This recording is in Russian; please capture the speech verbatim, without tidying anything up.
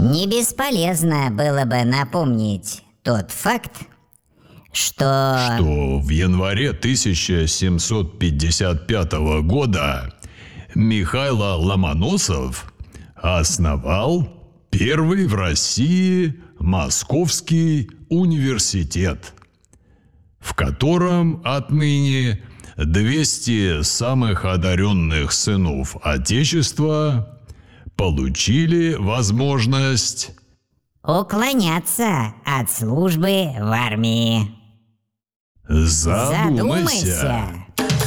Не бесполезно было бы напомнить тот факт, что... что в январе тысяча семьсот пятьдесят пятого года Михайло Ломоносов основал первый в России Московский университет, в котором отныне двести самых одаренных сынов Отечества получили возможность уклоняться от службы в армии. задумайся. Задумайся.